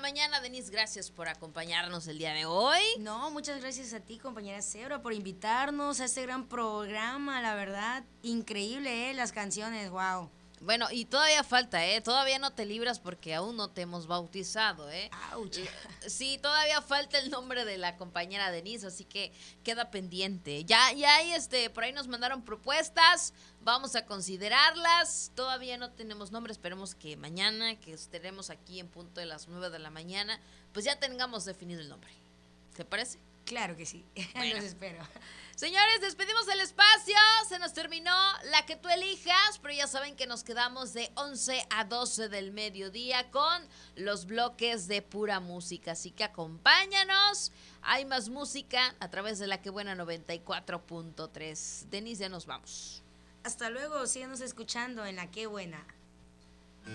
mañana. Denise, gracias por acompañarnos el día de hoy. No, muchas gracias a ti, compañera Zebra, por invitarnos a este gran programa, la verdad, increíble, las canciones, wow. Bueno, y todavía falta, todavía no te libras porque aún no te hemos bautizado, Ouch. Sí, todavía falta el nombre de la compañera Denise, así que queda pendiente. Ya hay, por ahí nos mandaron propuestas, vamos a considerarlas. Todavía no tenemos nombre, esperemos que mañana, que estaremos aquí en punto de las 9 de la mañana, pues ya tengamos definido el nombre. ¿Te parece? Claro que sí, Bueno. los espero. Señores, despedimos el espacio, se nos terminó la que tú elijas, pero ya saben que nos quedamos de 11 a 12 del mediodía con los bloques de pura música, así que acompáñanos, hay más música a través de la que buena 94.3. Denise, ya nos vamos. Hasta luego, síganos escuchando en La Que Buena.